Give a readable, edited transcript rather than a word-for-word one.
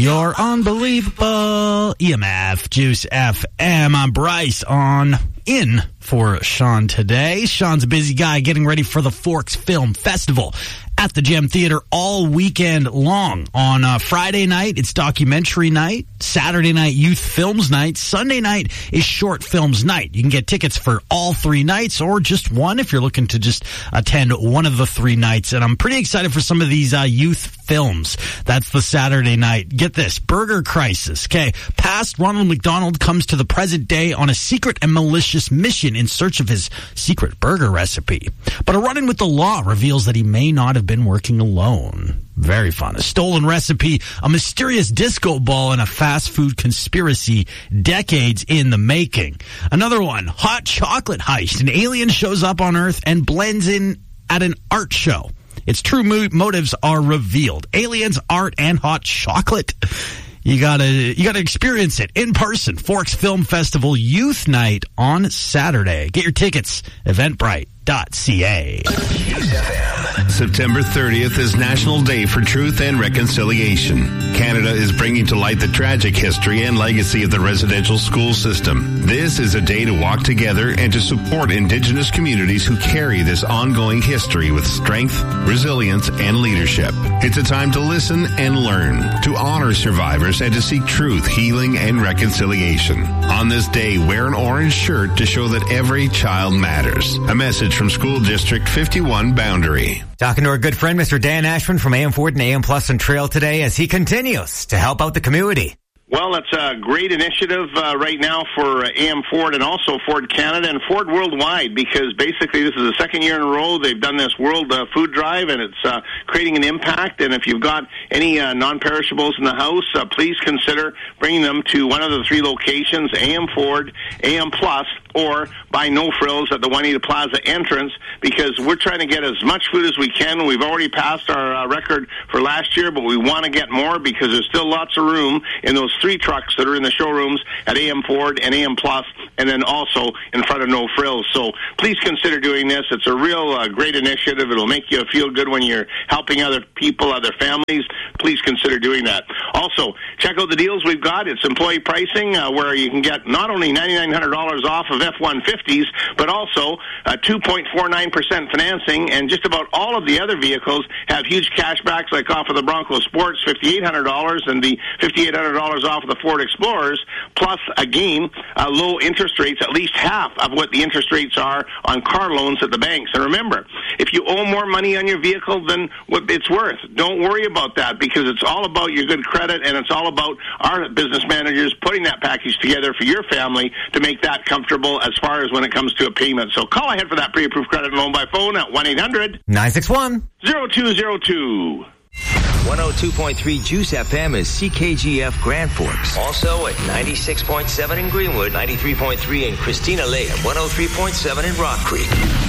You're unbelievable. EMF Juice FM. I'm Bryce in for Sean today. Sean's a busy guy getting ready for the Forks Film Festival at the Gem Theater all weekend long. On Friday night, it's documentary night. Saturday night, youth films night. Sunday night is short films night. You can get tickets for all 3 nights or just one if you're looking to just attend one of the 3 nights. And I'm pretty excited for some of these youth films. That's the Saturday night. Get this, Burger Crisis. Okay, past Ronald McDonald comes to the present day on a secret and malicious mission in search of his secret burger recipe. But a run-in with the law reveals that he may not have been working alone. Very fun. A stolen recipe, a mysterious disco ball, and a fast food conspiracy decades in the making. Another one, hot chocolate heist. An alien shows up on Earth and blends in at an art show. Its true motives are revealed. Aliens, art, and hot chocolate. You gotta experience it in person. Forks Film Festival Youth Night on Saturday. Get your tickets, eventbrite.ca. September 30th is National Day for Truth and Reconciliation. Canada is bringing to light the tragic history and legacy of the residential school system. This is a day to walk together and to support Indigenous communities who carry this ongoing history with strength, resilience, and leadership. It's a time to listen and learn, to honor survivors, and to seek truth, healing, and reconciliation. On this day, wear an orange shirt to show that every child matters. A message from School District 51 Boundary. Talking to our good friend, Mr. Dan Ashman from AM Ford and AM Plus on Trail today as he continues to help out the community. Well, it's a great initiative right now for AM Ford and also Ford Canada and Ford Worldwide, because basically this is the second year in a row they've done this World Food Drive, and it's creating an impact. And if you've got any non-perishables in the house, please consider bringing them to one of the 3 locations, AM Ford, AM Plus, or by No Frills at the Juanita Plaza entrance, because we're trying to get as much food as we can. We've already passed our record for last year, but we want to get more because there's still lots of room in those 3 trucks that are in the showrooms at AM Ford and AM Plus, and then also in front of No Frills. So please consider doing this. It's a real great initiative. It'll make you feel good when you're helping other people, other families. Please consider doing that. Also, check out the deals we've got. It's employee pricing, where you can get not only $9,900 off of F-150s, but also 2.49% financing, and just about all of the other vehicles have huge cashbacks, like off of the Bronco Sports, $5,800, and the $5,800 off of the Ford Explorers, plus, again, low interest rates, at least half of what the interest rates are on car loans at the banks. And remember, if you owe more money on your vehicle than what it's worth, don't worry about that, because it's all about your good credit, and it's all about our business managers putting that package together for your family to make that comfortable as far as when it comes to a payment. So call ahead for that pre-approved credit loan by phone at 1-800-961-0202. 102.3 Juice FM is CKGF Grand Forks. Also at 96.7 in Greenwood, 93.3 in Christina Lake, and 103.7 in Rock Creek.